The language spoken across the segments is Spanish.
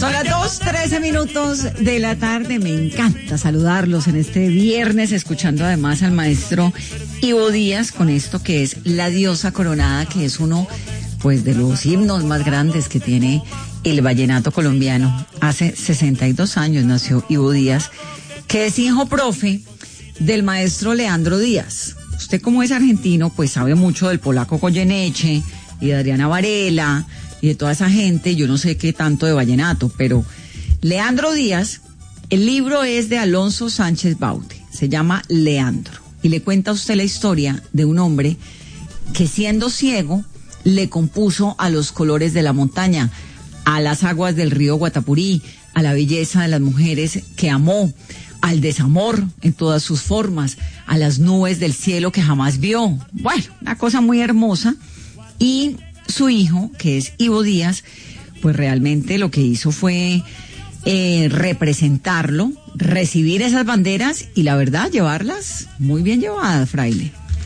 Son las 2:13 de la tarde. Me encanta saludarlos en este viernes, escuchando además al maestro Ivo Díaz con esto que es La Diosa Coronada, que es uno pues de los himnos más grandes que tiene el vallenato colombiano. Hace 62 años nació Ivo Díaz, que es hijo profe del maestro Leandro Díaz. Usted, como es argentino, pues sabe mucho del polaco Goyeneche y de Adriana Varela y de toda esa gente. Yo no sé qué tanto de vallenato, pero Leandro Díaz, el libro es de Alonso Sánchez Baude, se llama Leandro, y le cuenta a usted la historia de un hombre que, siendo ciego, le compuso a los colores de la montaña, a las aguas del río Guatapurí, a la belleza de las mujeres que amó, al desamor en todas sus formas, a las nubes del cielo que jamás vio. Bueno, una cosa muy hermosa. Y su hijo, que es Ivo Díaz, pues realmente lo que hizo fue representarlo, recibir esas banderas y, la verdad, llevarlas muy bien llevadas, fraile.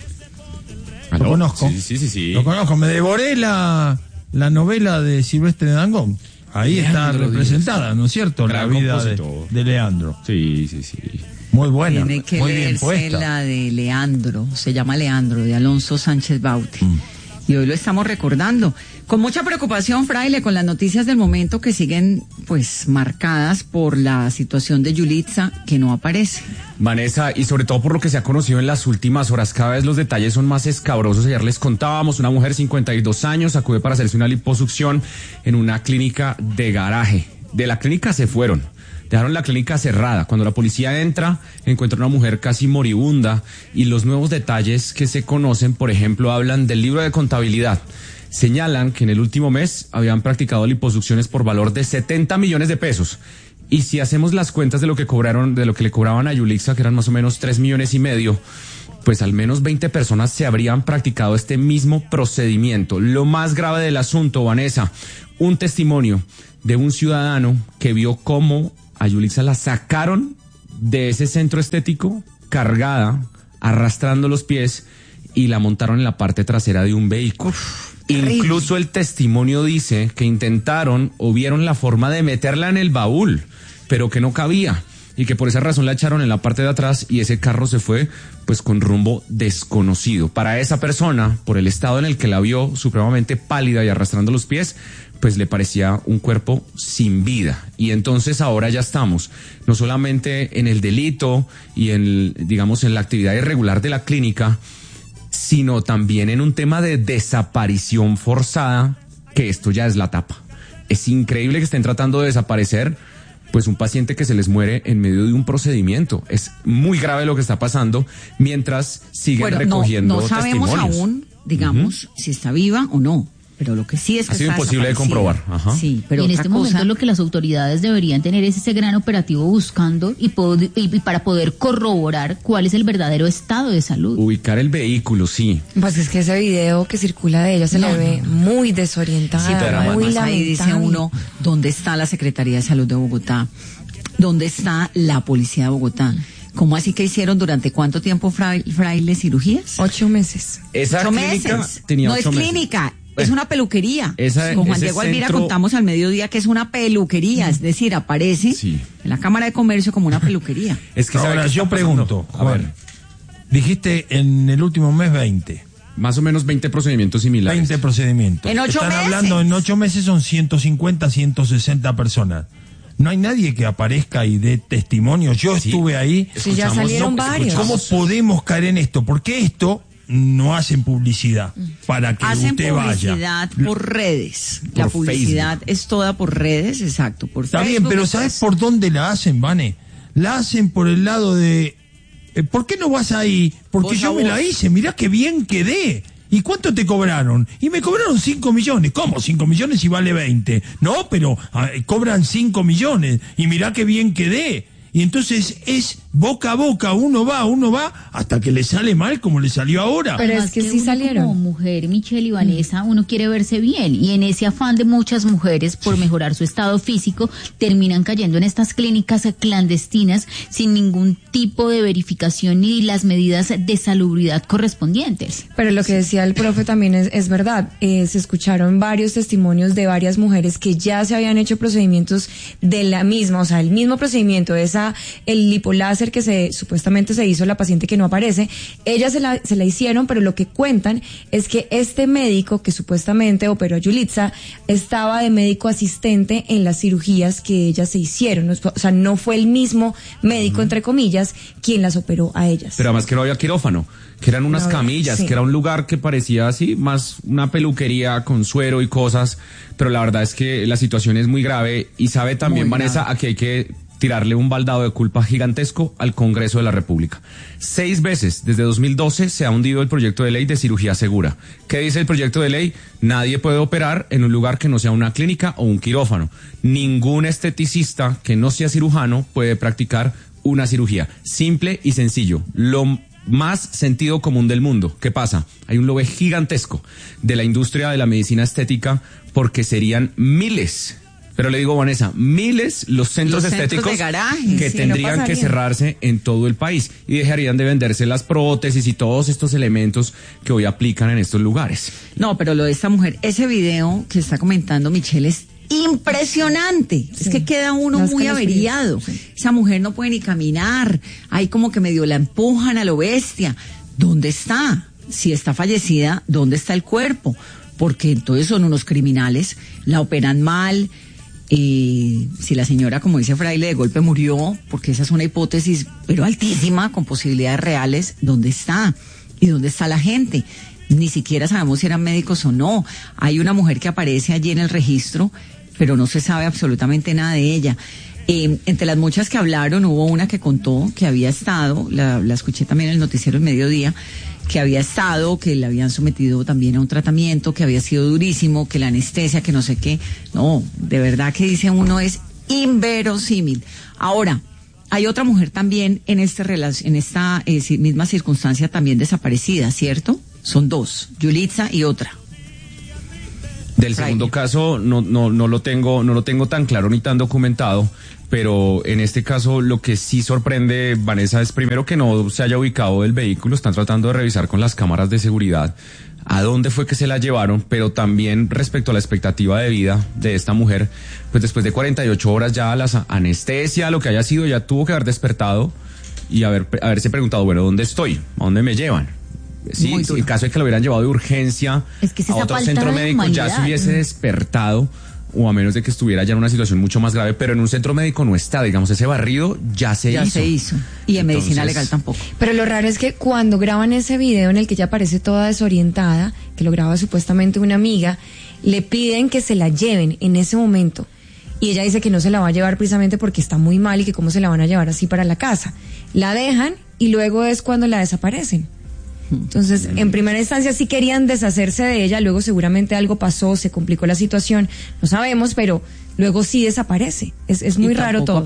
¿Lo conozco? Sí. Lo conozco. Me devoré la novela de Silvestre Dangond. Ahí Leandro está representada, ¿no es cierto? La vida de Leandro. Sí. Muy buena. Tiene que muy bien leerse puesta. la de Leandro, se llama Leandro, de Alonso Sánchez Baude. Y hoy lo estamos recordando. Con mucha preocupación, fraile, con las noticias del momento que siguen pues marcadas por la situación de Yulitza, que no aparece. Vanessa, y sobre todo por lo que se ha conocido en las últimas horas, cada vez los detalles son más escabrosos. Ayer les contábamos, una mujer de 52 años acude para hacerse una liposucción en una clínica de garaje. De la clínica se fueron, dejaron la clínica cerrada. Cuando la policía entra, encuentra una mujer casi moribunda, y los nuevos detalles que se conocen, por ejemplo, hablan del libro de contabilidad. Señalan que en el último mes habían practicado liposucciones por valor de 70 millones de pesos. Y si hacemos las cuentas de lo que le cobraban a Yulitza, que eran más o menos 3,5 millones, pues al menos 20 personas se habrían practicado este mismo procedimiento. Lo más grave del asunto, Vanessa, un testimonio de un ciudadano que vio cómo a Yulitza la sacaron de ese centro estético cargada, arrastrando los pies, y la montaron en la parte trasera de un vehículo. Incluso el testimonio dice que intentaron o vieron la forma de meterla en el baúl, pero que no cabía, y que por esa razón la echaron en la parte de atrás, y ese carro se fue pues con rumbo desconocido. Para esa persona, por el estado en el que la vio, supremamente pálida y arrastrando los pies, pues le parecía un cuerpo sin vida. Y entonces ahora ya estamos no solamente en el delito y en la actividad irregular de la clínica, sino también en un tema de desaparición forzada, que esto ya es la tapa. Es increíble que estén tratando de desaparecer pues un paciente que se les muere en medio de un procedimiento. Es muy grave lo que está pasando, mientras siguen recogiendo no sabemos testimonios. aún, digamos, si está viva o no. Pero lo que sí es que ha sido imposible de comprobar. Ajá. Sí, pero y en este momento lo que las autoridades deberían tener es ese gran operativo buscando y para poder corroborar cuál es el verdadero estado de salud. Ubicar el vehículo, sí. Pues es que ese video que circula de ella se le ve muy desorientada, sí, pero muy además lamentable. ahí dice uno, ¿dónde está la Secretaría de Salud de Bogotá? ¿Dónde está la Policía de Bogotá? ¿Cómo así que hicieron durante cuánto tiempo, fraile, cirugías? 8 meses. Esa 8 clínica meses. tenía No 8 es meses. clínica. Es una peluquería. Con Juan Diego Alvira centro... contamos al mediodía que es una peluquería, es decir, aparece en la Cámara de Comercio como una peluquería. Es que ahora yo pregunto, a ver, dijiste en el último mes 20. Más o menos 20 procedimientos similares. 20 procedimientos. En 8 meses. Están hablando, en 8 meses son 150, 160 personas. No hay nadie que aparezca y dé testimonio. Yo estuve ahí. Sí, ya salieron varios. ¿Cómo podemos caer en esto? Porque esto no hacen publicidad para que hacen usted vaya. Hacen publicidad por redes. La publicidad Facebook. Es toda por redes, exacto. Por Está Facebook, bien, pero ¿sabes por dónde la hacen, Vane? La hacen por el lado de... ¿por qué no vas ahí? Porque yo me la hice, mirá qué bien quedé. ¿Y cuánto te cobraron? Y me cobraron 5 millones. ¿Cómo 5 millones si vale 20? No, pero cobran 5 millones. Y mirá qué bien quedé. Y entonces es boca a boca, uno va, hasta que le sale mal como le salió ahora. Pero Además es que sí uno salieron. Como mujer, Michelle y Vanessa, uno quiere verse bien y en ese afán de muchas mujeres por mejorar su estado físico terminan cayendo en estas clínicas clandestinas sin ningún tipo de verificación ni las medidas de salubridad correspondientes. Pero lo que decía el profe también es verdad. Se escucharon varios testimonios de varias mujeres que ya se habían hecho procedimientos de la misma, o sea, el mismo procedimiento, el lipoláser que supuestamente se hizo la paciente que no aparece, ellas se la hicieron, pero lo que cuentan es que este médico que supuestamente operó a Yulitza estaba de médico asistente en las cirugías que ellas se hicieron, o sea, no fue el mismo médico, entre comillas, quien las operó a ellas. Pero además que no había quirófano, que eran unas camillas, sí. que era un lugar que parecía así, más una peluquería con suero y cosas, pero la verdad es que la situación es muy grave y sabe también, Muy Vanessa, grave. aquí hay que tirarle un baldado de culpa gigantesco al Congreso de la República. 6 veces desde 2012 se ha hundido el proyecto de ley de cirugía segura. ¿Qué dice el proyecto de ley? Nadie puede operar en un lugar que no sea una clínica o un quirófano. Ningún esteticista que no sea cirujano puede practicar una cirugía. Simple y sencillo. Lo más sentido común del mundo. ¿Qué pasa? Hay un lobby gigantesco de la industria de la medicina estética porque serían miles. Pero le digo, Vanessa, miles los centros estéticos de garaje. Sí, que no tendrían que pasaría. cerrarse en todo el país y dejarían de venderse las prótesis y todos estos elementos que hoy aplican en estos lugares. No, pero lo de esta mujer, ese video que está comentando Michelle es impresionante. Es que queda uno Más muy que los averiado. videos, sí. Esa mujer no puede ni caminar. Ahí como que medio la empujan a lo bestia. ¿Dónde está? Si está fallecida, ¿dónde está el cuerpo? Porque entonces son unos criminales, la operan mal. Si la señora, como dice Fraile, de golpe murió, porque esa es una hipótesis, pero altísima, con posibilidades reales, ¿dónde está? ¿Y dónde está la gente? Ni siquiera sabemos si eran médicos o no. Hay una mujer que aparece allí en el registro, pero no se sabe absolutamente nada de ella. Entre las muchas que hablaron, hubo una que contó que había estado, la escuché también en el noticiero El Mediodía, que había estado, que le habían sometido también a un tratamiento, que había sido durísimo, que la anestesia, que no sé qué. No, de verdad que dice uno es inverosímil. Ahora, hay otra mujer también en esta misma circunstancia también desaparecida, ¿cierto? Son dos, Yulitza y otra. Del Fraile. segundo caso no lo tengo tan claro ni tan documentado, pero en este caso lo que sí sorprende, Vanessa, es primero que no se haya ubicado el vehículo. Están tratando de revisar con las cámaras de seguridad a dónde fue que se la llevaron, pero también respecto a la expectativa de vida de esta mujer, pues después de 48 horas ya la anestesia, lo que haya sido, ya tuvo que haber despertado y haberse preguntado, bueno, ¿dónde estoy? ¿A dónde me llevan? Sí, Muy duro. en caso de que lo hubieran llevado de urgencia Es que es a esa otro falta centro de médico, ya se humanidad. hubiese despertado, o a menos de que estuviera ya en una situación mucho más grave, pero en un centro médico no está, digamos, ese barrido ya se hizo. Y en medicina Entonces, legal tampoco. Pero lo raro es que cuando graban ese video en el que ella aparece toda desorientada, que lo graba supuestamente una amiga, le piden que se la lleven en ese momento. Y ella dice que no se la va a llevar precisamente porque está muy mal y que cómo se la van a llevar así para la casa. La dejan y luego es cuando la desaparecen. Entonces, en primera instancia sí querían deshacerse de ella, luego seguramente algo pasó, se complicó la situación, no sabemos, pero luego sí desaparece. Es muy raro todo.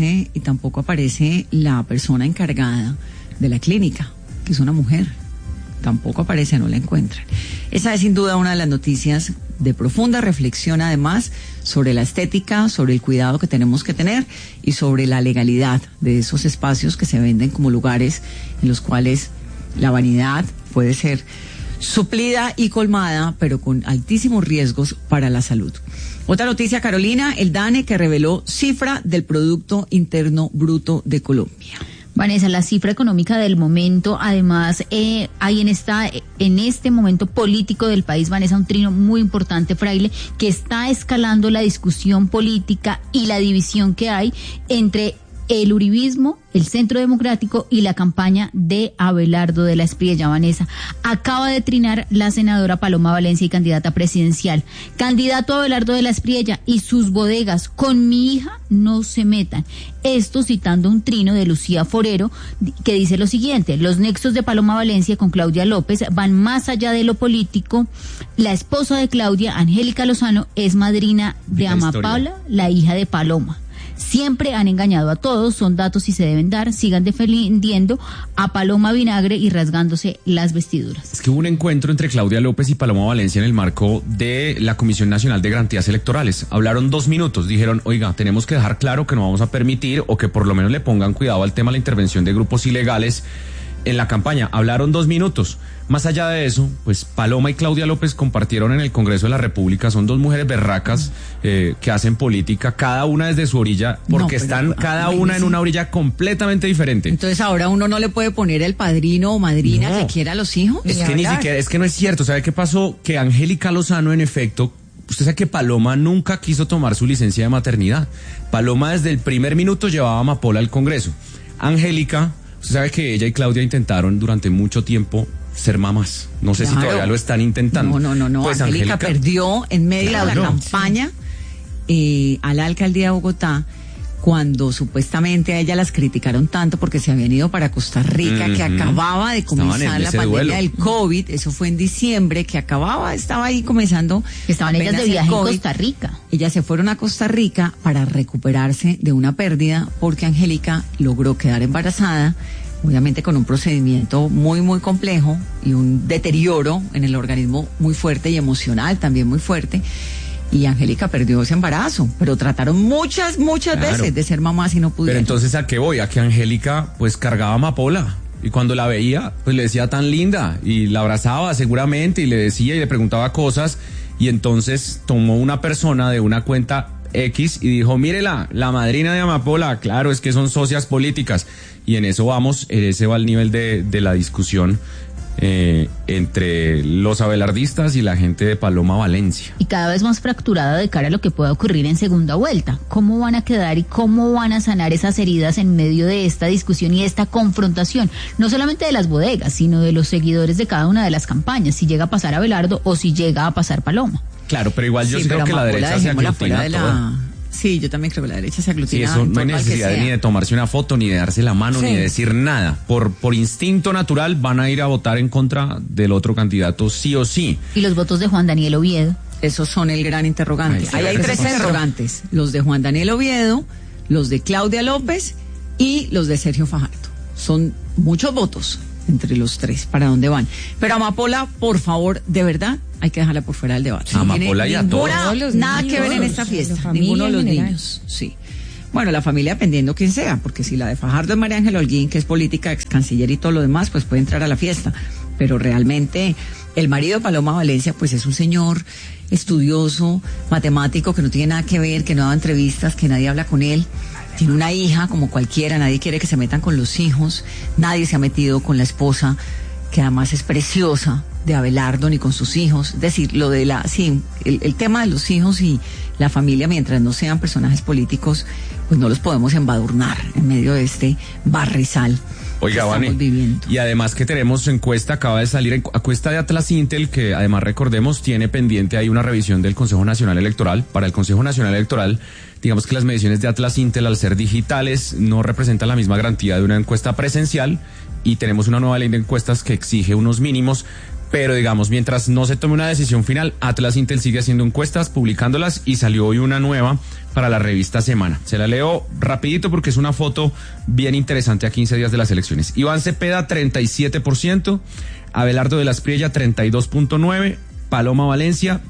Y tampoco aparece la persona encargada de la clínica, que es una mujer. Tampoco aparece, no la encuentran. Esa es sin duda una de las noticias de profunda reflexión, además, sobre la estética, sobre el cuidado que tenemos que tener y sobre la legalidad de esos espacios que se venden como lugares en los cuales la vanidad puede ser suplida y colmada, pero con altísimos riesgos para la salud. Otra noticia, Carolina, el DANE que reveló cifra del Producto Interno Bruto de Colombia. Vanessa, la cifra económica del momento, además hay en este momento político del país, Vanessa, un trino muy importante, Fraile, que está escalando la discusión política y la división que hay entre el uribismo, el Centro Democrático y la campaña de Abelardo de la Espriella. Vanessa, acaba de trinar la senadora Paloma Valencia y candidata presidencial. Candidato Abelardo de la Espriella y sus bodegas, con mi hija no se metan. Esto citando un trino de Lucía Forero que dice lo siguiente: los nexos de Paloma Valencia con Claudia López van más allá de lo político. La esposa de Claudia, Angélica Lozano, es madrina de Ama Paula, la hija de Paloma. Siempre han engañado a todos, son datos y se deben dar, sigan defendiendo a Paloma Vinagre y rasgándose las vestiduras. Es que hubo un encuentro entre Claudia López y Paloma Valencia en el marco de la Comisión Nacional de Garantías Electorales. Hablaron 2 minutos, dijeron, oiga, tenemos que dejar claro que no vamos a permitir o que por lo menos le pongan cuidado al tema de la intervención de grupos ilegales en la campaña. Hablaron 2 minutos. Más allá de eso, pues Paloma y Claudia López compartieron en el Congreso de la República. Son 2 mujeres berracas que hacen política, cada una desde su orilla, porque están cada una en una orilla completamente diferente. Entonces ahora uno no le puede poner el padrino o madrina que quiera a los hijos. Es que ni siquiera, es que no es cierto. ¿Sabe qué pasó? Que Angélica Lozano, en efecto, usted sabe que Paloma nunca quiso tomar su licencia de maternidad. Paloma desde el primer minuto llevaba a Amapola al Congreso. Angélica, usted sabe que ella y Claudia intentaron durante mucho tiempo ser mamás. No sé si todavía lo están intentando. No. Pues Angélica perdió en medio de la campaña a la alcaldía de Bogotá, cuando supuestamente a ella las criticaron tanto porque se habían ido para Costa Rica, que acababa de comenzar la pandemia del COVID. Eso fue en diciembre, estaba ahí comenzando. Estaban ellas de viaje en Costa Rica. Ellas se fueron a Costa Rica para recuperarse de una pérdida, porque Angélica logró quedar embarazada, obviamente con un procedimiento muy, muy complejo y un deterioro en el organismo muy fuerte y emocional también muy fuerte. Y Angélica perdió ese embarazo, pero trataron muchas veces de ser mamás y no pudieron. Pero entonces, ¿a qué voy? A que Angélica pues cargaba Amapola. Y cuando la veía, pues le decía tan linda y la abrazaba seguramente y le decía y le preguntaba cosas. Y entonces tomó una persona de una cuenta X y dijo, mírela, la madrina de Amapola. Claro, es que son socias políticas. Y en eso vamos, ese va el nivel de la discusión entre los abelardistas y la gente de Paloma Valencia. Y cada vez más fracturada de cara a lo que pueda ocurrir en segunda vuelta. ¿Cómo van a quedar y cómo van a sanar esas heridas en medio de esta discusión y esta confrontación? No solamente de las bodegas, sino de los seguidores de cada una de las campañas, si llega a pasar Abelardo o si llega a pasar Paloma. Claro, pero igual yo creo que la derecha se aglutina todo. Sí, yo también creo que la derecha se aglutina. Sí, eso no hay necesidad ni de tomarse una foto, ni de darse la mano, ni de decir nada. Por instinto natural van a ir a votar en contra del otro candidato sí o sí. ¿Y los votos de Juan Daniel Oviedo? Esos son el gran interrogante. Ahí hay 3 interrogantes. Los de Juan Daniel Oviedo, los de Claudia López y los de Sergio Fajardo. Son muchos votos entre los 3. ¿Para dónde van? Pero Amapola, por favor, de verdad, hay que dejarla por fuera del debate. Amapola y a todos. Nada que ver en esta fiesta. Ninguno de los niños. Sí. Bueno, la familia dependiendo quién sea, porque si la de Fajardo es María Ángela Holguín, que es política, ex canciller y todo lo demás, pues puede entrar a la fiesta. Pero realmente el marido de Paloma Valencia, pues es un señor estudioso, matemático, que no tiene nada que ver, que no da entrevistas, que nadie habla con él. Tiene una hija como cualquiera, nadie quiere que se metan con los hijos, nadie se ha metido con la esposa, que además es preciosa, de Abelardo, ni con sus hijos. Es decir, lo de el tema de los hijos y la familia, mientras no sean personajes políticos, pues no los podemos embadurnar en medio de este barrizal. Oiga, Vane, y además que tenemos encuesta, acaba de salir encuesta de Atlas Intel, que además recordemos tiene pendiente ahí una revisión del Consejo Nacional Electoral. Para el Consejo Nacional Electoral, digamos que las mediciones de Atlas Intel, al ser digitales, no representan la misma garantía de una encuesta presencial, y tenemos una nueva ley de encuestas que exige unos mínimos. Pero digamos, mientras no se tome una decisión final, Atlas Intel sigue haciendo encuestas, publicándolas, y salió hoy una nueva para la revista Semana. Se la leo rapidito porque es una foto bien interesante a 15 días de las elecciones. Iván Cepeda, 37%, Abelardo de la Espriella, 32.9%, Paloma Valencia,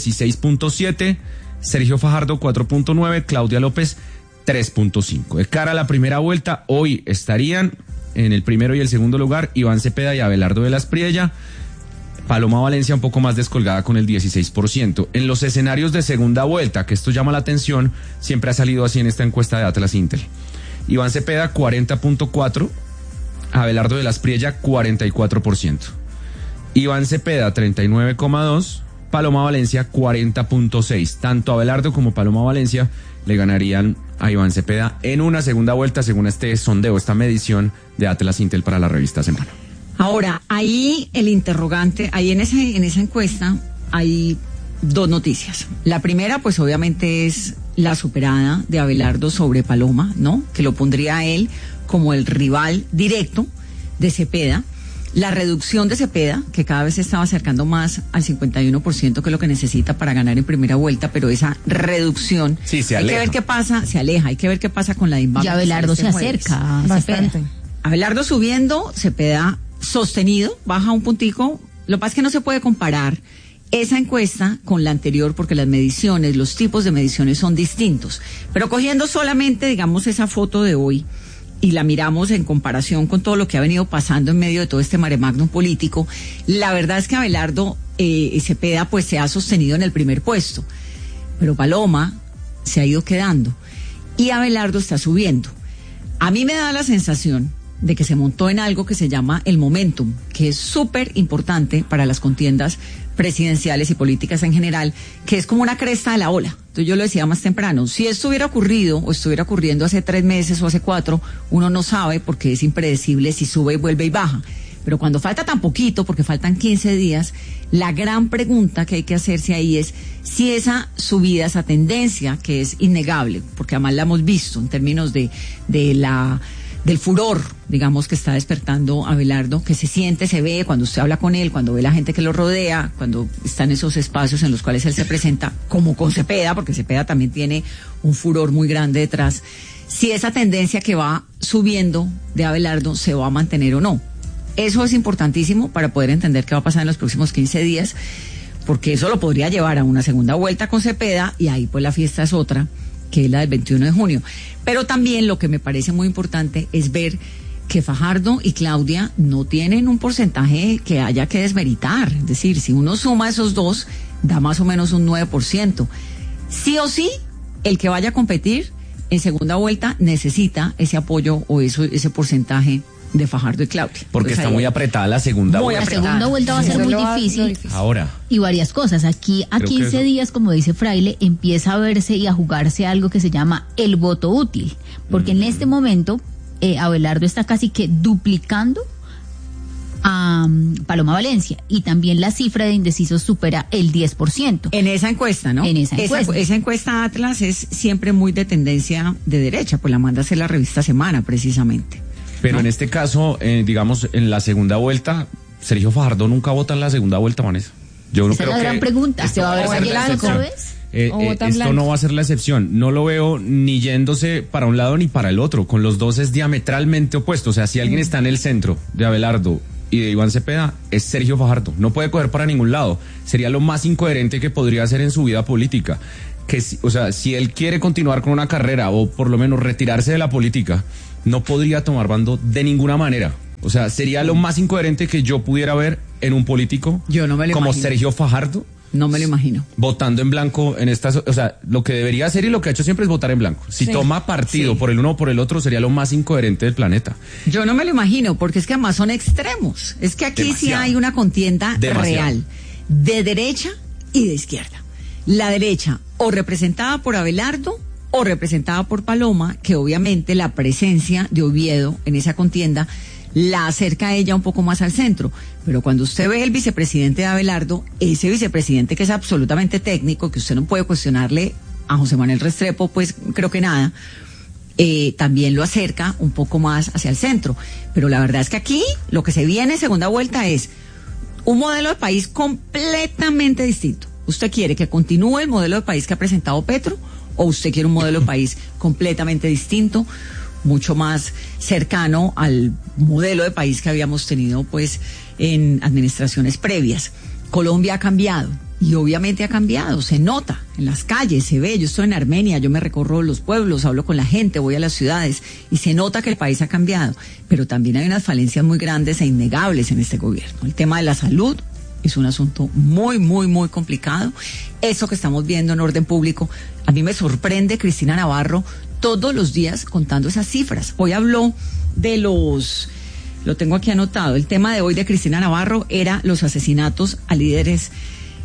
16.7%, Sergio Fajardo, 4.9%, Claudia López, 3.5%. De cara a la primera vuelta, hoy estarían en el primero y el segundo lugar Iván Cepeda y Abelardo de la Espriella. Paloma Valencia un poco más descolgada con el 16%. En los escenarios de segunda vuelta, que esto llama la atención, siempre ha salido así en esta encuesta de Atlas Intel. Iván Cepeda, 40.4%, Abelardo de la Espriella, 44%. Iván Cepeda, 39.2%, Paloma Valencia, 40.6%. Tanto Abelardo como Paloma Valencia le ganarían a Iván Cepeda en una segunda vuelta, según este sondeo, esta medición de Atlas Intel para la revista Semana. Ahora, ahí el interrogante, ahí en esa encuesta hay 2 noticias. La primera, pues obviamente es la superada de Abelardo sobre Paloma, ¿no? Que lo pondría a él como el rival directo de Cepeda. la reducción de Cepeda, que cada vez se estaba acercando más al 51%, que es lo que necesita para ganar en primera vuelta, pero esa reducción, sí, se hay aleja. que ver qué pasa, se aleja, hay que ver qué pasa con la INVAP. Ya Abelardo se acerca a Bastante. Cepeda. Abelardo subiendo, Cepeda sostenido, baja un puntico. Lo que pasa es que no se puede comparar esa encuesta con la anterior porque las mediciones, los tipos de mediciones son distintos. Pero cogiendo solamente, digamos, esa foto de hoy y la miramos en comparación con todo lo que ha venido pasando en medio de todo este mare magnum político, la verdad es que Abelardo Cepeda pues se ha sostenido en el primer puesto, pero Paloma se ha ido quedando y Abelardo está subiendo. A mí me da la sensación de que se montó en algo que se llama el momentum, que es súper importante para las contiendas presidenciales y políticas en general, que es como una cresta de la ola. Entonces yo lo decía más temprano, si esto hubiera ocurrido o estuviera ocurriendo hace 3 meses o hace 4, uno no sabe porque es impredecible si sube y vuelve y baja. Pero cuando falta tan poquito, porque faltan 15 días, la gran pregunta que hay que hacerse ahí es si esa subida, esa tendencia, que es innegable, porque además la hemos visto en términos del furor, digamos, que está despertando Abelardo, que se siente, se ve cuando usted habla con él, cuando ve la gente que lo rodea, cuando está en esos espacios en los cuales él se presenta, como con Cepeda, porque Cepeda también tiene un furor muy grande detrás, si esa tendencia que va subiendo de Abelardo se va a mantener o no. Eso es importantísimo para poder entender qué va a pasar en los próximos 15 días, porque eso lo podría llevar a una segunda vuelta con Cepeda y ahí pues la fiesta es otra, que es la del 21 de junio. Pero también lo que me parece muy importante es ver que Fajardo y Claudia no tienen un porcentaje que haya que desmeritar. Es decir, si uno suma esos dos, da más o menos un 9%. Sí o sí, el que vaya a competir en segunda vuelta necesita ese apoyo o ese porcentaje de Fajardo y Claudia. Porque Entonces, está ahí muy apretada la segunda Muy vuelta. La segunda vuelta va a ser Eso muy lo va- difícil. lo difícil. Ahora, Y varias cosas. Aquí a Creo que 15 eso- días, como dice Fraile, empieza a verse y a jugarse algo que se llama el voto útil. Porque en este momento Abelardo está casi que duplicando a Paloma Valencia. Y también la cifra de indecisos supera el 10%. en esa encuesta, ¿no? En esa encuesta. Esa encuesta Atlas es siempre muy de tendencia de derecha, pues la manda a hacer la revista Semana, precisamente. pero ¿no? en este caso, digamos, en la segunda vuelta, Sergio Fajardo nunca vota en la segunda vuelta, Vanessa. Yo no Esa es creo la gran que pregunta. esto ¿Se va a ver ser la blanco excepción. otra vez? ¿O votan Esto blanco? no va a ser la excepción. No lo veo ni yéndose para un lado ni para el otro. Con los dos es diametralmente opuesto. O sea, si alguien está en el centro de Abelardo y de Iván Cepeda, es Sergio Fajardo. No puede coger para ningún lado. Sería lo más incoherente que podría hacer en su vida política. O sea, si él quiere continuar con una carrera o por lo menos retirarse de la política, no podría tomar bando de ninguna manera. O sea, sería lo más incoherente que yo pudiera ver en un político Yo no me lo como imagino. Sergio Fajardo No me lo imagino. votando en blanco en estas, o sea, lo que debería hacer y lo que ha hecho siempre es votar en blanco. Si Sí, toma partido sí. por el uno o por el otro, sería lo más incoherente del planeta. Yo no me lo imagino, porque es que además son extremos. Es que aquí sí Demasiado. hay una contienda Demasiado. real, de derecha y de izquierda. La derecha, o representada por Abelardo, o representada por Paloma, que obviamente la presencia de Oviedo en esa contienda la acerca a ella un poco más al centro. Pero cuando usted ve el vicepresidente de Abelardo, ese vicepresidente que es absolutamente técnico, que usted no puede cuestionarle a José Manuel Restrepo, pues creo que nada, también lo acerca un poco más hacia el centro. Pero la verdad es que aquí lo que se viene en segunda vuelta es un modelo de país completamente distinto. ¿Usted quiere que continúe el modelo de país que ha presentado Petro o usted quiere un modelo de país completamente distinto, mucho más cercano al modelo de país que habíamos tenido pues en administraciones previas? Colombia ha cambiado y obviamente ha cambiado, se nota en las calles, se ve. Yo estoy en Armenia, yo me recorro los pueblos, hablo con la gente, voy a las ciudades y se nota que el país ha cambiado, pero también hay unas falencias muy grandes e innegables en este gobierno. El tema de la salud es un asunto muy, muy, muy complicado. Eso que estamos viendo en orden público, a mí me sorprende Cristina Navarro todos los días contando esas cifras. Hoy habló de lo tengo aquí anotado, el tema de hoy de Cristina Navarro era los asesinatos a líderes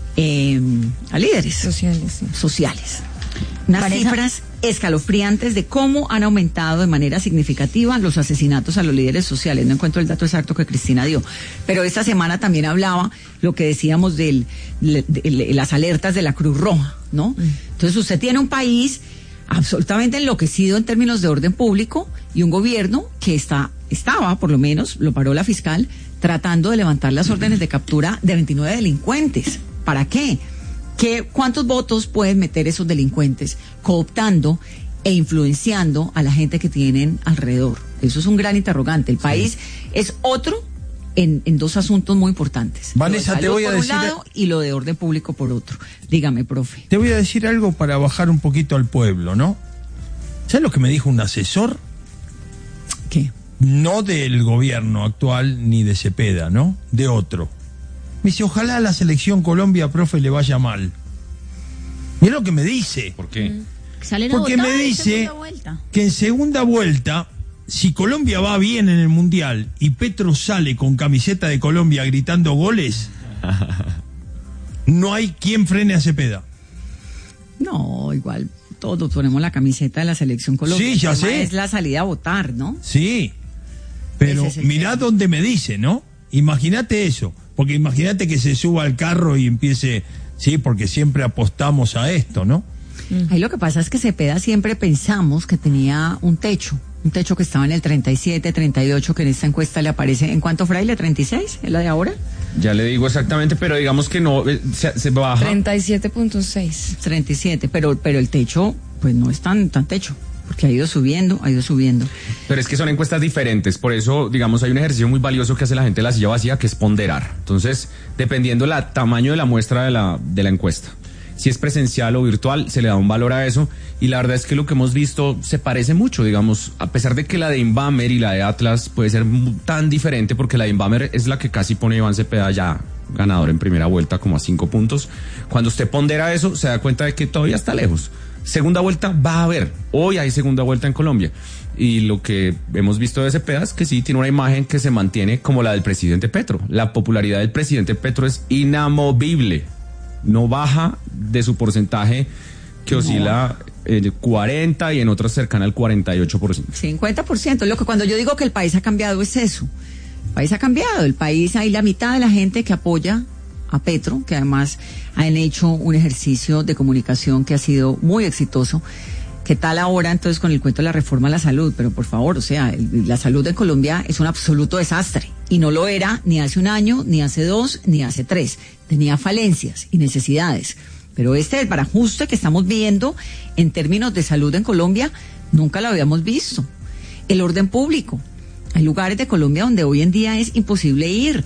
Sociales, sí. sociales. Unas Vanessa. cifras escalofriantes de cómo han aumentado de manera significativa los asesinatos a los líderes sociales. No encuentro el dato exacto que Cristina dio, pero esta semana también hablaba lo que decíamos de las alertas de la Cruz Roja, ¿no? Entonces usted tiene un país absolutamente enloquecido en términos de orden público y un gobierno que estaba, por lo menos, lo paró la fiscal, tratando de levantar las órdenes de captura de 29 delincuentes. ¿Para qué? ¿Cuántos votos pueden meter esos delincuentes cooptando e influenciando a la gente que tienen alrededor? Eso es un gran interrogante. El país es otro en dos asuntos muy importantes. Vanessa, te voy a decir... por un lado y lo de orden público por otro. Dígame, profe. Te voy a decir algo para bajar un poquito al pueblo, ¿no? ¿Sabes lo que me dijo un asesor? ¿Qué? No del gobierno actual ni de Cepeda, ¿no? De otro. Me dice, ojalá a la selección Colombia, profe, le vaya mal. Mira lo que me dice. ¿Por qué? Porque me dice que en segunda vuelta, si Colombia va bien en el Mundial y Petro sale con camiseta de Colombia gritando goles, no hay quien frene a Cepeda. No, igual todos ponemos la camiseta de la selección Colombia. Sí, ya sé. Es la salida a votar, ¿no? Sí, pero Ese es el mirá tema. dónde me dice, ¿no? Imagínate eso, porque imagínate que se suba al carro y empiece, sí, porque siempre apostamos a esto, ¿no? Ahí lo que pasa es que Cepeda siempre pensamos que tenía un techo que estaba en el 37, 38, que en esta encuesta le aparece, ¿en cuánto, Fraile? ¿36? ¿Es la de ahora? Ya le digo exactamente, pero digamos que no, se baja. 37.6. 37, pero el techo, pues no es tan techo, porque ha ido subiendo. Pero es que son encuestas diferentes, por eso, digamos, hay un ejercicio muy valioso que hace la gente de la silla vacía, que es ponderar. Entonces, dependiendo del tamaño de la muestra de la encuesta, si es presencial o virtual, se le da un valor a eso, y la verdad es que lo que hemos visto se parece mucho, digamos, a pesar de que la de Inbamer y la de Atlas puede ser tan diferente, porque la de Inbamer es la que casi pone a Iván Cepeda ya ganador en primera vuelta, como a 5 puntos. Cuando usted pondera eso, se da cuenta de que todavía está lejos. Segunda vuelta va a haber, hoy hay segunda vuelta en Colombia, y lo que hemos visto de Cepeda es que sí tiene una imagen que se mantiene como la del presidente Petro. La popularidad del presidente Petro es inamovible, no baja de su porcentaje que oscila en 40 y en otras cercana al 48%. 50%. Lo que cuando yo digo que el país ha cambiado es eso. El país ha cambiado. El país, hay la mitad de la gente que apoya a Petro, que además han hecho un ejercicio de comunicación que ha sido muy exitoso. ¿Qué tal ahora entonces con el cuento de la reforma a la salud? Pero por favor, o sea, la salud de Colombia es un absoluto desastre. Y no lo era ni hace un año, ni hace 2, ni hace 3. Tenía falencias y necesidades. Pero el desbarajuste que estamos viendo en términos de salud en Colombia, nunca lo habíamos visto. El orden público. Hay lugares de Colombia donde hoy en día es imposible ir.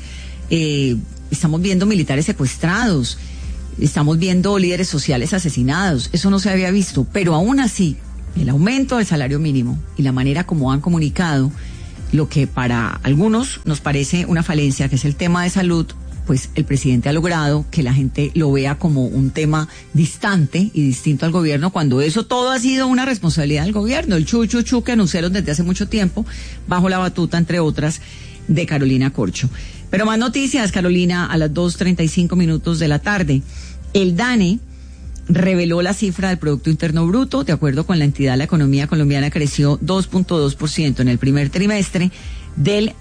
Estamos viendo militares secuestrados. Estamos viendo líderes sociales asesinados. Eso no se había visto. Pero aún así, el aumento del salario mínimo y la manera como han comunicado lo que para algunos nos parece una falencia, que es el tema de salud, pues el presidente ha logrado que la gente lo vea como un tema distante y distinto al gobierno, cuando eso todo ha sido una responsabilidad del gobierno. El chu que anunciaron desde hace mucho tiempo, bajo la batuta, entre otras, de Carolina Corcho. Pero más noticias, Carolina, a las 2:35 de la tarde. El DANE reveló la cifra del Producto Interno Bruto. De acuerdo con la entidad, la economía colombiana creció 2.2% en el primer trimestre del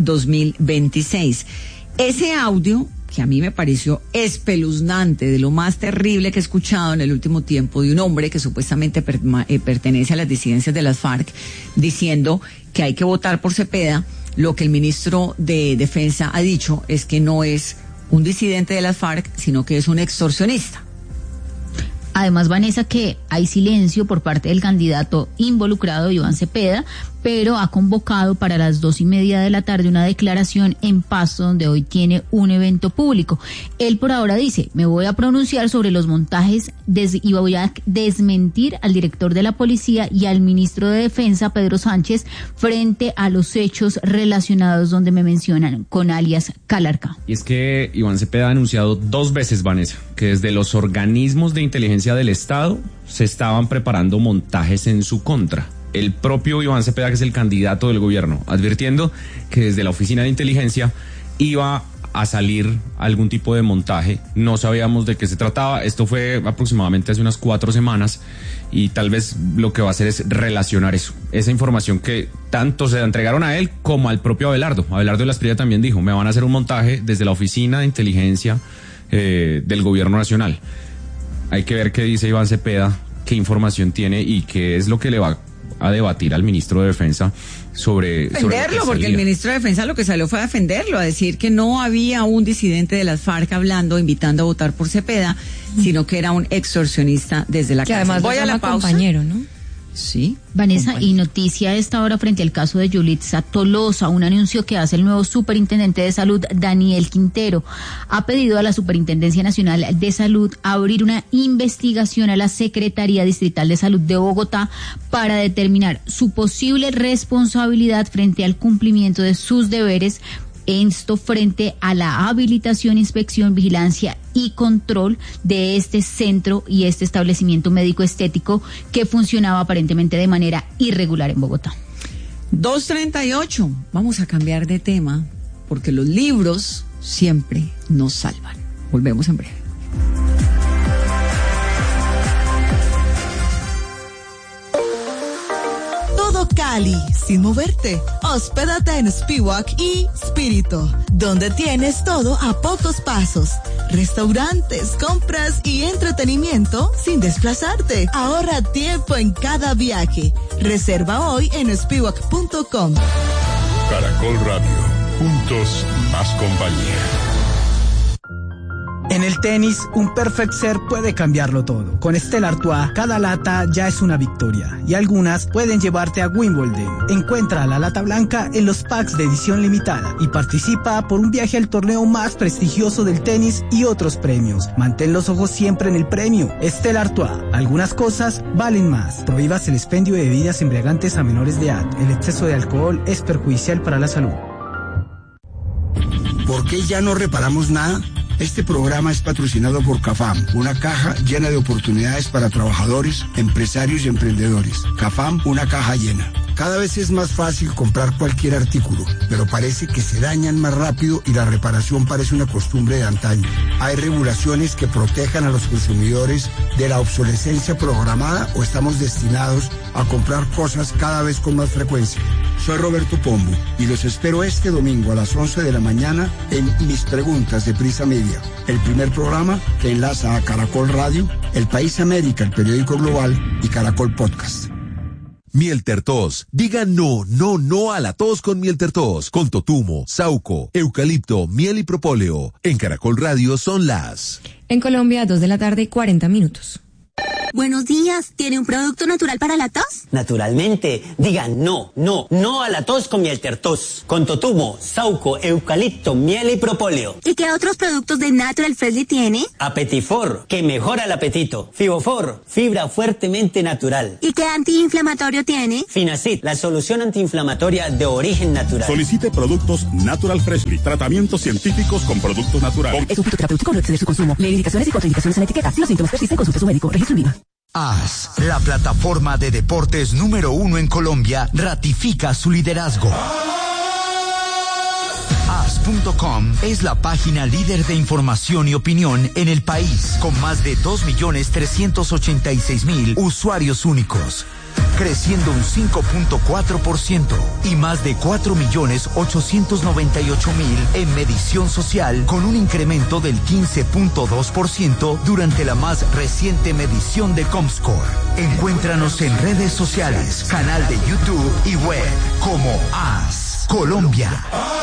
2026. Ese audio, que a mí me pareció espeluznante, de lo más terrible que he escuchado en el último tiempo, de un hombre que supuestamente pertenece a las disidencias de las FARC, diciendo que hay que votar por Cepeda, lo que el ministro de Defensa ha dicho es que no es un disidente de las FARC, sino que es un extorsionista. Además, Vanessa, que hay silencio por parte del candidato involucrado, Iván Cepeda, pero ha convocado para las 2:30 de la tarde una declaración en Pasto, donde hoy tiene un evento público. Él por ahora dice, me voy a pronunciar sobre los montajes y voy a desmentir al director de la policía y al ministro de Defensa, Pedro Sánchez, frente a los hechos relacionados donde me mencionan con alias Calarca. Y es que Iván Cepeda ha anunciado 2 veces, Vanessa, que desde los organismos de inteligencia del Estado se estaban preparando montajes en su contra. El propio Iván Cepeda, que es el candidato del gobierno, advirtiendo que desde la oficina de inteligencia iba a salir algún tipo de montaje. No sabíamos de qué se trataba. Esto fue aproximadamente hace unas 4 semanas y tal vez lo que va a hacer es relacionar eso. Esa información que tanto se la entregaron a él como al propio Abelardo. Abelardo de la Espriella también dijo, me van a hacer un montaje desde la oficina de inteligencia del gobierno nacional. Hay que ver qué dice Iván Cepeda, qué información tiene y qué es lo que le va a debatir al ministro de Defensa sobre defenderlo, porque el ministro de Defensa lo que salió fue a defenderlo, a decir que no había un disidente de las FARC hablando, invitando a votar por Cepeda, sino que era un extorsionista desde la que cárcel. Además voy a la pausa. Compañero, ¿no? Sí. Vanessa, y noticia a esta hora frente al caso de Yulitza Tolosa, un anuncio que hace el nuevo superintendente de salud, Daniel Quintero. Ha pedido a la Superintendencia Nacional de Salud abrir una investigación a la Secretaría Distrital de Salud de Bogotá para determinar su posible responsabilidad frente al cumplimiento de sus deberes, esto frente a la habilitación, inspección, vigilancia y control de este centro y este establecimiento médico estético que funcionaba aparentemente de manera irregular en Bogotá. 2:38. Vamos a cambiar de tema porque los libros siempre nos salvan. Volvemos en breve. Cali, sin moverte. Hospédate en Spiwak y Spirito, donde tienes todo a pocos pasos. Restaurantes, compras y entretenimiento sin desplazarte. Ahorra tiempo en cada viaje. Reserva hoy en spiwak.com. Caracol Radio, juntos más compañía. En el tenis, un perfect serve puede cambiarlo todo. Con Stella Artois, cada lata ya es una victoria y algunas pueden llevarte a Wimbledon. Encuentra la lata blanca en los packs de edición limitada y participa por un viaje al torneo más prestigioso del tenis y otros premios. Mantén los ojos siempre en el premio. Stella Artois, algunas cosas valen más. Prohíbas el expendio de bebidas embriagantes a menores de edad. El exceso de alcohol es perjudicial para la salud. ¿Por qué ya no reparamos nada? Este programa es patrocinado por CAFAM, una caja llena de oportunidades para trabajadores, empresarios y emprendedores. CAFAM, una caja llena. Cada vez es más fácil comprar cualquier artículo, pero parece que se dañan más rápido y la reparación parece una costumbre de antaño. ¿Hay regulaciones que protejan a los consumidores de la obsolescencia programada o estamos destinados a comprar cosas cada vez con más frecuencia? Soy Roberto Pombo y los espero este domingo a las 11 de la mañana en Mis Preguntas de Prisa Media, el primer programa que enlaza a Caracol Radio, El País América, el periódico global y Caracol Podcast. Miel Tertos. Diga no, no, no a la tos con Miel Tertos. Con totumo, sauco, eucalipto, miel y propóleo. En Caracol Radio son las... En Colombia, 2:40 p.m. Buenos días, ¿tiene un producto natural para la tos? Naturalmente, digan no, no, no a la tos con Miel Tertos, con totumo, sauco, eucalipto, miel y propóleo. ¿Y qué otros productos de Natural Freshly tiene? Apetifor, que mejora el apetito. Fibofor, fibra fuertemente natural. ¿Y qué antiinflamatorio tiene? Finacid, la solución antiinflamatoria de origen natural. Solicite productos Natural Freshly, tratamientos científicos con productos naturales. Es un fitoterapéutico, no excede su consumo. Lee indicaciones y contraindicaciones en la etiqueta. Si los síntomas persisten, consulte a su médico. Registro INVIMA. AS, la plataforma de deportes número 1 en Colombia, ratifica su liderazgo. AS.com es la página líder de información y opinión en el país, con más de 2.386.000 usuarios únicos, creciendo un 5.4% y más de 4.898.000 en medición social, con un incremento del 15.2% durante la más reciente medición de Comscore. Encuéntranos en redes sociales, canal de YouTube y web como AS Colombia.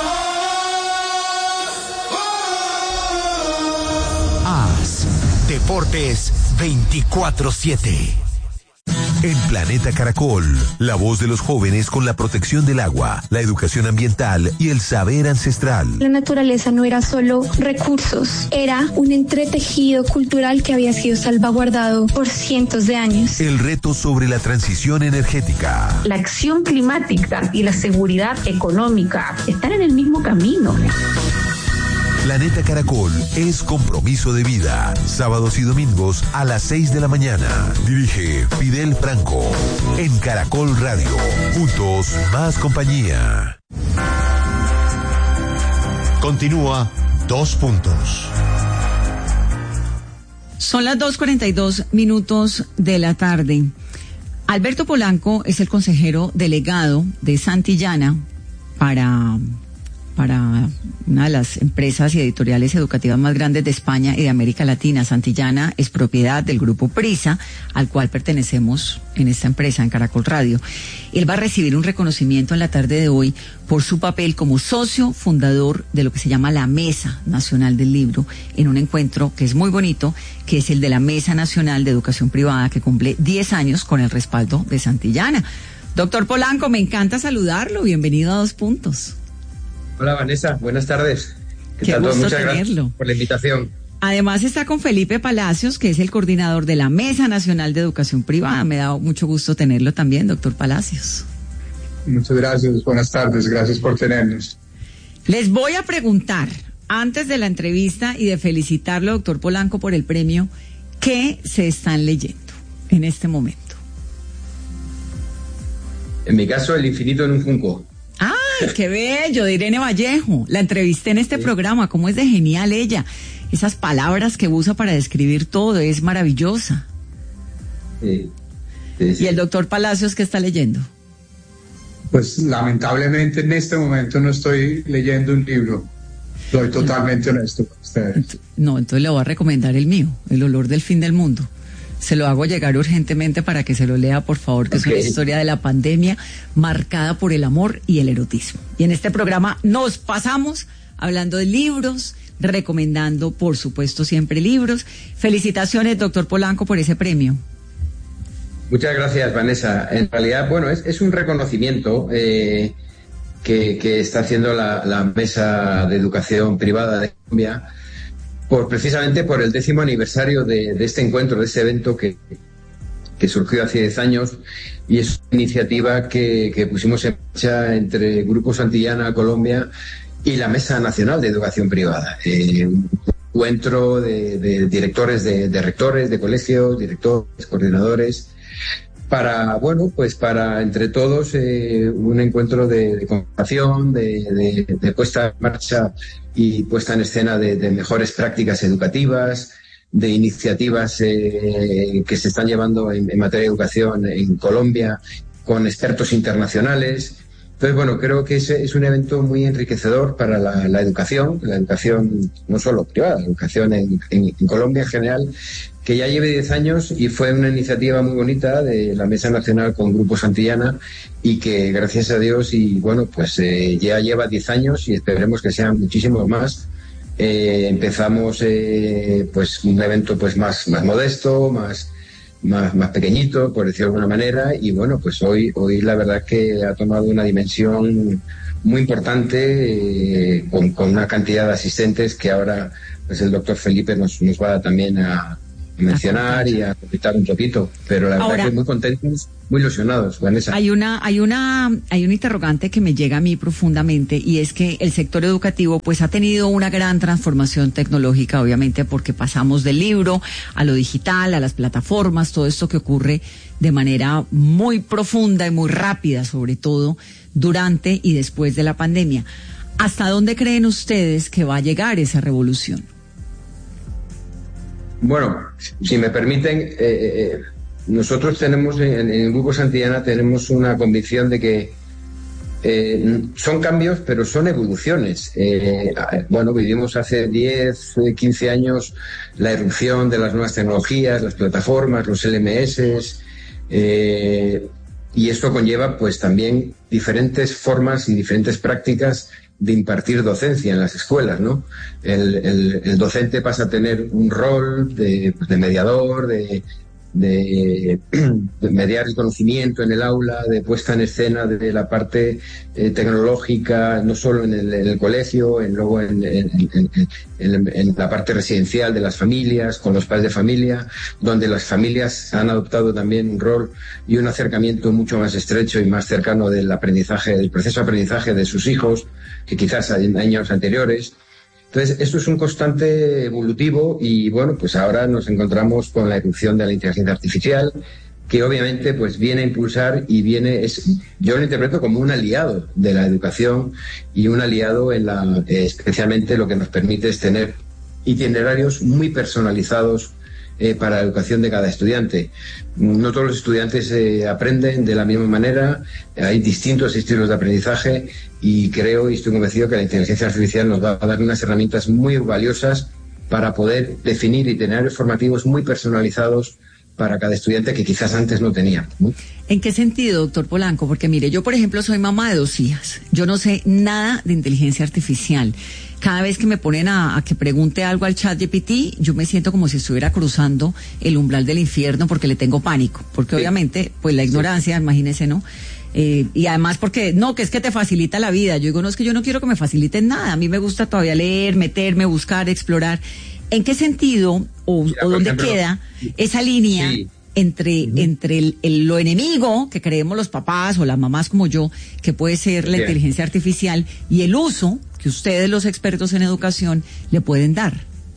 AS Deportes 24/7. En Planeta Caracol, la voz de los jóvenes con la protección del agua, la educación ambiental y el saber ancestral. La naturaleza no era solo recursos, era un entretejido cultural que había sido salvaguardado por cientos de años. El reto sobre la transición energética. La acción climática y la seguridad económica están en el mismo camino. Planeta Caracol es compromiso de vida. Sábados y domingos a las 6 de la mañana. Dirige Fidel Franco. En Caracol Radio. Juntos, más compañía. Continúa 2 puntos. Son las 2:42 de la tarde. Alberto Polanco es el consejero delegado de Santillana para para una de las empresas y editoriales educativas más grandes de España y de América Latina. Santillana es propiedad del grupo Prisa, al cual pertenecemos en esta empresa, en Caracol Radio. Él va a recibir un reconocimiento en la tarde de hoy por su papel como socio fundador de lo que se llama la Mesa Nacional del Libro, en un encuentro que es muy bonito, que es el de la Mesa Nacional de Educación Privada, que cumple 10 años con el respaldo de Santillana. Doctor Polanco, me encanta saludarlo. Bienvenido a 2 Puntos. Hola Vanessa, buenas tardes. Qué tal todo? gusto Muchas tenerlo. gracias por la invitación. Además está con Felipe Palacios, que es el coordinador de la Mesa Nacional de Educación Privada. Me da mucho gusto tenerlo también, doctor Palacios. Muchas gracias, buenas tardes, gracias por tenernos. Les voy a preguntar, antes de la entrevista y de felicitarlo, doctor Polanco, por el premio, ¿qué se están leyendo en este momento? En mi caso, El infinito en un junco. ¡Ay, qué bello! De Irene Vallejo. La entrevisté en este programa. ¿Cómo es de genial ella? Esas palabras que usa para describir todo, es maravillosa. Sí. ¿Y el doctor Palacios qué está leyendo? Pues lamentablemente en este momento no estoy leyendo un libro. Soy totalmente honesto con ustedes. No, entonces le voy a recomendar el mío, El olor del fin del mundo. Se lo hago llegar urgentemente para que se lo lea, por favor, que es una historia de la pandemia marcada por el amor y el erotismo. Y en este programa nos pasamos hablando de libros, recomendando, por supuesto, siempre libros. Felicitaciones, doctor Polanco, por ese premio. Muchas gracias, Vanessa. En realidad, bueno, es un reconocimiento que está haciendo la Mesa de Educación Privada de Colombia, precisamente por el 10º aniversario de este encuentro, de este evento que surgió hace 10 años, y es una iniciativa que pusimos en marcha entre Grupo Santillana Colombia y la Mesa Nacional de Educación Privada. Un encuentro de directores, de rectores, de colegios, directores, coordinadores, para entre todos un encuentro de conversación, de puesta en marcha y puesta en escena de mejores prácticas educativas, de iniciativas que se están llevando en materia de educación en Colombia con expertos internacionales. Entonces, bueno, creo que es un evento muy enriquecedor para la educación no solo privada, la educación en Colombia en general, que ya lleve 10 años y fue una iniciativa muy bonita de la Mesa Nacional con Grupo Santillana, y que gracias a Dios ya lleva 10 años y esperemos que sean muchísimos más. Empezamos un evento más modesto, más pequeñito, por decirlo de alguna manera, y hoy la verdad que ha tomado una dimensión muy importante, con una cantidad de asistentes que ahora el doctor Felipe nos va también a mencionar y a comentar un poquito, pero la verdad que muy contentos, muy ilusionados, Vanessa. Hay una interrogante que me llega a mí profundamente, y es que el sector educativo ha tenido una gran transformación tecnológica, obviamente, porque pasamos del libro a lo digital, a las plataformas, todo esto que ocurre de manera muy profunda y muy rápida, sobre todo durante y después de la pandemia. ¿Hasta dónde creen ustedes que va a llegar esa revolución? Bueno, si me permiten, nosotros tenemos en el Grupo Santillana tenemos una convicción de que son cambios, pero son evoluciones. Vivimos hace 10, 15 años la irrupción de las nuevas tecnologías, las plataformas, los LMS, y esto conlleva también diferentes formas y diferentes prácticas de impartir docencia en las escuelas, ¿no? El docente pasa a tener un rol de mediador, de mediar el conocimiento en el aula, de puesta en escena de la parte tecnológica, no solo en el colegio, luego en la parte residencial de las familias, con los padres de familia, donde las familias han adoptado también un rol y un acercamiento mucho más estrecho y más cercano del proceso de aprendizaje de sus hijos, que quizás en años anteriores. Entonces, esto es un constante evolutivo y, ahora nos encontramos con la irrupción de la inteligencia artificial, que obviamente viene a impulsar yo lo interpreto como un aliado de la educación y un aliado especialmente lo que nos permite es tener itinerarios muy personalizados para la educación de cada estudiante. No todos los estudiantes aprenden de la misma manera, hay distintos estilos de aprendizaje y creo y estoy convencido que la inteligencia artificial nos va a dar unas herramientas muy valiosas para poder definir itinerarios formativos muy personalizados para cada estudiante que quizás antes no tenía. ¿En qué sentido, doctor Polanco? Porque mire, yo por ejemplo soy mamá de 2 hijas. Yo no sé nada de inteligencia artificial. Cada vez que me ponen a que pregunte algo al ChatGPT, yo me siento como si estuviera cruzando el umbral del infierno porque le tengo pánico. Porque obviamente, pues la ignorancia, imagínese, ¿no? Y además porque, no, que es que te facilita la vida. Yo digo, no, es que yo no quiero que me faciliten nada. A mí me gusta todavía leer, meterme, buscar, explorar. ¿En qué sentido o dónde queda esa línea entre lo enemigo que creemos los papás o las mamás como yo, que puede ser la inteligencia artificial, y el uso que ustedes, los expertos en educación, le pueden dar?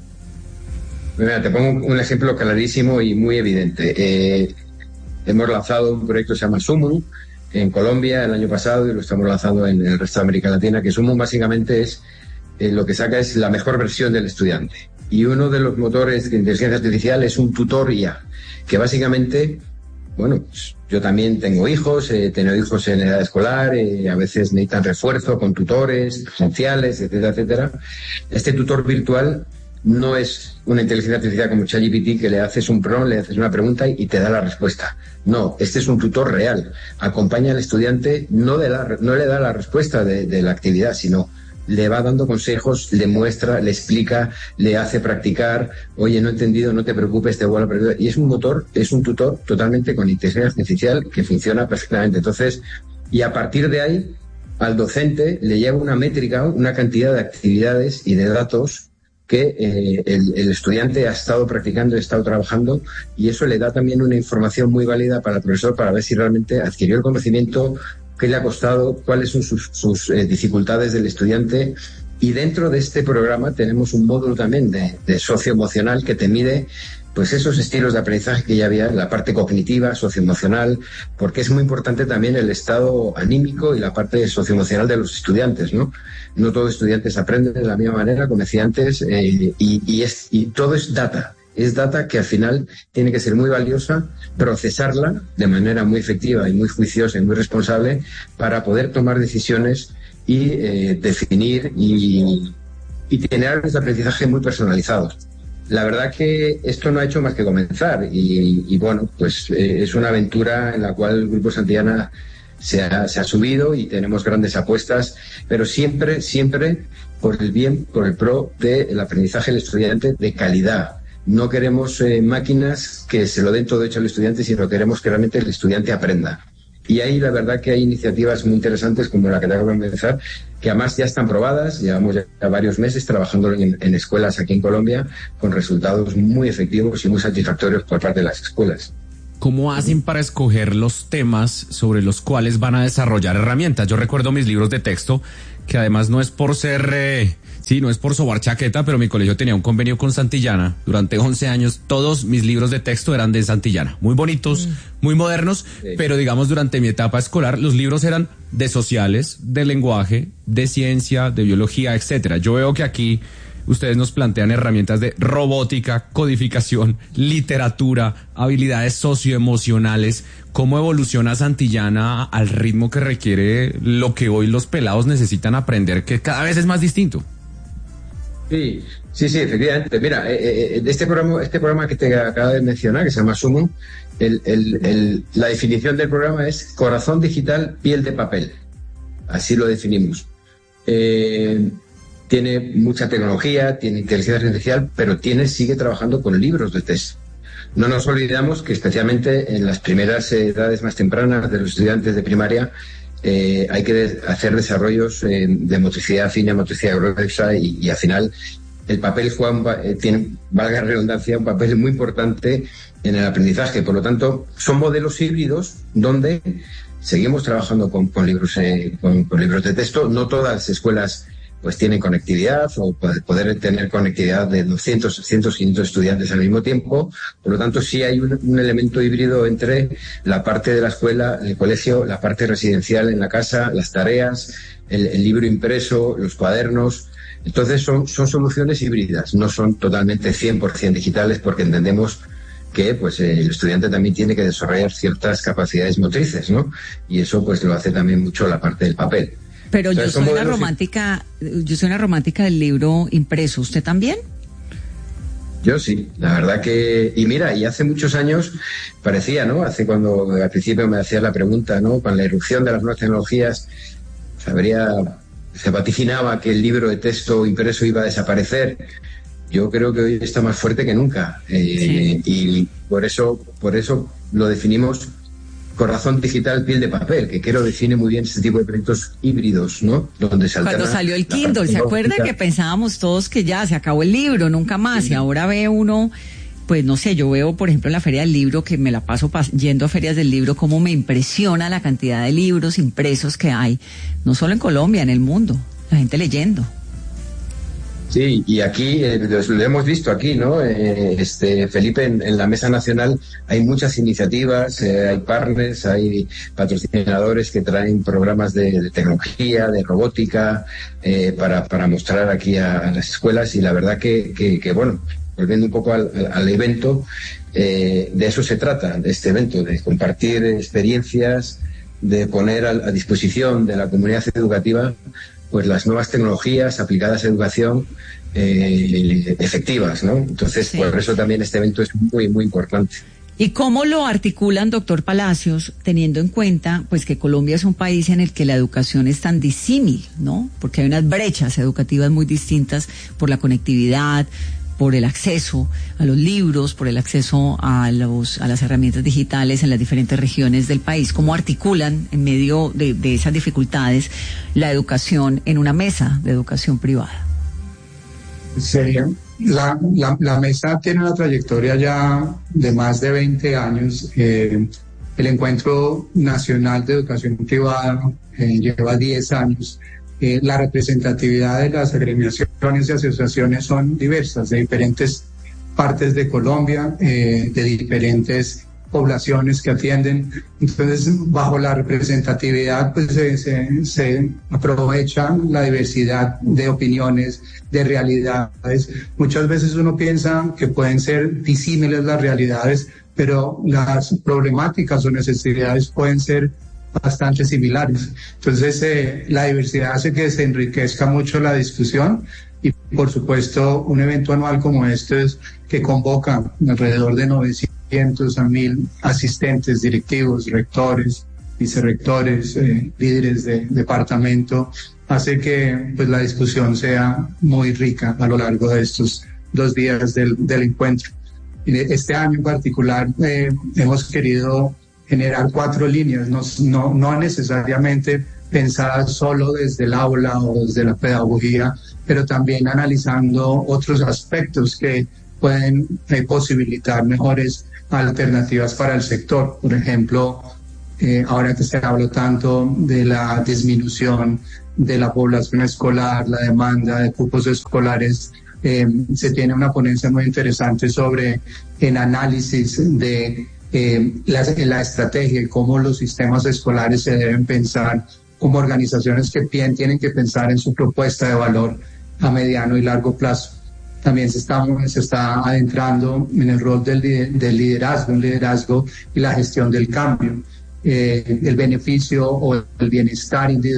Mira, te pongo un ejemplo clarísimo y muy evidente. Hemos lanzado un proyecto que se llama Sumum en Colombia el año pasado y lo estamos lanzando en el resto de América Latina, que Sumum básicamente es lo que saca es la mejor versión del estudiante. Y uno de los motores de inteligencia artificial es un tutor IA, que básicamente, bueno, yo también tengo hijos, he tenido hijos en edad escolar, a veces necesitan refuerzo con tutores presenciales, etcétera, etcétera. Este tutor virtual no es una inteligencia artificial como ChatGPT que le haces un prompt, le haces una pregunta y te da la respuesta. No, este es un tutor real. Acompaña al estudiante, no le da la respuesta de la actividad, sino le va dando consejos, le muestra, le explica, le hace practicar. Oye, no he entendido, no te preocupes, te vuelvo a aprender. Y es un tutor totalmente con inteligencia artificial que funciona perfectamente. Entonces, y a partir de ahí, al docente le lleva una métrica, una cantidad de actividades y de datos que el estudiante ha estado practicando, ha estado trabajando, y eso le da también una información muy válida para el profesor para ver si realmente adquirió el conocimiento, qué le ha costado, cuáles son sus dificultades del estudiante. Y dentro de este programa tenemos un módulo también de socioemocional que te mide pues esos estilos de aprendizaje que ya había, la parte cognitiva, socioemocional, porque es muy importante también el estado anímico y la parte socioemocional de los estudiantes, ¿no? No todos los estudiantes aprenden de la misma manera, como decía antes, y todo es data. Es data que al final tiene que ser muy valiosa, procesarla de manera muy efectiva y muy juiciosa y muy responsable para poder tomar decisiones y definir y tener de aprendizaje muy personalizados. La verdad que esto no ha hecho más que comenzar y bueno, pues es una aventura en la cual el Grupo Santillana se ha subido y tenemos grandes apuestas, pero siempre por el bien, por el pro del aprendizaje del estudiante de calidad. No queremos máquinas que se lo den todo hecho al estudiante, sino queremos que realmente el estudiante aprenda. Y ahí la verdad que hay iniciativas muy interesantes como la que te acabo de empezar, que además ya están probadas, llevamos ya varios meses trabajando en escuelas aquí en Colombia con resultados muy efectivos y muy satisfactorios por parte de las escuelas. ¿Cómo hacen para escoger los temas sobre los cuales van a desarrollar herramientas? Yo recuerdo mis libros de texto, que además no es por ser... no es por sobar chaqueta, pero mi colegio tenía un convenio con Santillana. Durante 11 años, todos mis libros de texto eran de Santillana. Muy bonitos, muy modernos, pero digamos, durante mi etapa escolar, los libros eran de sociales, de lenguaje, de ciencia, de biología, etcétera. Yo veo que aquí ustedes nos plantean herramientas de robótica, codificación, literatura, habilidades socioemocionales. ¿Cómo evoluciona Santillana al ritmo que requiere lo que hoy los pelados necesitan aprender, que cada vez es más distinto? Sí, efectivamente. Mira, este programa que te acabo de mencionar, que se llama Sumum, la definición del programa es corazón digital, piel de papel. Así lo definimos. Tiene mucha tecnología, tiene inteligencia artificial, pero sigue trabajando con libros de texto. No nos olvidamos que especialmente en las primeras edades más tempranas de los estudiantes de primaria hay que hacer desarrollos de motricidad fina, motricidad gruesa y al final el papel tiene, valga la redundancia, un papel muy importante en el aprendizaje. Por lo tanto, son modelos híbridos donde seguimos trabajando con libros de texto. No todas las escuelas pues tienen conectividad o poder tener conectividad de 200, 300, 500 estudiantes al mismo tiempo. Por lo tanto, sí hay un elemento híbrido entre la parte de la escuela, el colegio, la parte residencial en la casa, las tareas, el libro impreso, los cuadernos. Entonces son soluciones híbridas, no son totalmente 100% digitales, porque entendemos que pues el estudiante también tiene que desarrollar ciertas capacidades motrices, ¿no? Y eso pues lo hace también mucho la parte del papel. Pero entonces, yo soy una romántica del libro impreso, ¿usted también? Yo sí, la verdad que... Y mira, y hace muchos años parecía, ¿no? Cuando al principio me hacía la pregunta, ¿no? Con la irrupción de las nuevas tecnologías, se vaticinaba que el libro de texto impreso iba a desaparecer. Yo creo que hoy está más fuerte que nunca. Sí. Y por eso lo definimos corazón digital, piel de papel, que creo define muy bien este tipo de proyectos híbridos, ¿no? Donde se alterna. Cuando salió el Kindle, ¿se acuerda que pensábamos todos que ya se acabó el libro, nunca más? Sí. Y ahora ve uno, pues no sé, yo veo, por ejemplo, en la Feria del Libro, que me la paso yendo a ferias del libro, cómo me impresiona la cantidad de libros impresos que hay, no solo en Colombia, en el mundo, la gente leyendo. Sí, y aquí, lo hemos visto aquí, ¿no? Felipe, en la Mesa Nacional hay muchas iniciativas, hay partners, hay patrocinadores que traen programas de tecnología, de robótica, para mostrar aquí a las escuelas, y la verdad que bueno, volviendo un poco al evento, de eso se trata, de este evento, de compartir experiencias, de poner a disposición de la comunidad educativa pues las nuevas tecnologías aplicadas a educación efectivas, ¿no? Entonces, sí. Por eso también este evento es muy, muy importante. ¿Y cómo lo articulan, doctor Palacios, teniendo en cuenta pues que Colombia es un país en el que la educación es tan disímil, ¿no? Porque hay unas brechas educativas muy distintas por la conectividad, por el acceso a los libros, por el acceso a las herramientas digitales en las diferentes regiones del país. ¿Cómo articulan en medio de esas dificultades la educación en una mesa de educación privada? La mesa tiene una trayectoria ya de más de 20 años. El Encuentro Nacional de Educación Privada lleva 10 años. La representatividad de las agremiaciones y asociaciones son diversas, de diferentes partes de Colombia, de diferentes poblaciones que atienden. Entonces, bajo la representatividad, pues se aprovecha la diversidad de opiniones, de realidades. Muchas veces uno piensa que pueden ser disímiles las realidades, pero las problemáticas o necesidades pueden ser bastante similares. Entonces, la diversidad hace que se enriquezca mucho la discusión, y por supuesto un evento anual como este que convoca alrededor de 900 a 1000 asistentes, directivos, rectores, vicerrectores, líderes de departamento, hace que pues la discusión sea muy rica a lo largo de estos 2 días del encuentro. Este año en particular hemos querido generar 4 líneas, no necesariamente pensadas solo desde el aula o desde la pedagogía, pero también analizando otros aspectos que pueden posibilitar mejores alternativas para el sector. Por ejemplo, ahora que se habla tanto de la disminución de la población escolar, la demanda de cupos escolares, se tiene una ponencia muy interesante sobre el análisis de la estrategia y cómo los sistemas escolares se deben pensar como organizaciones que tienen que pensar en su propuesta de valor a mediano y largo plazo. También se está adentrando en el rol del liderazgo, un liderazgo y la gestión del cambio, el beneficio o el bienestar individual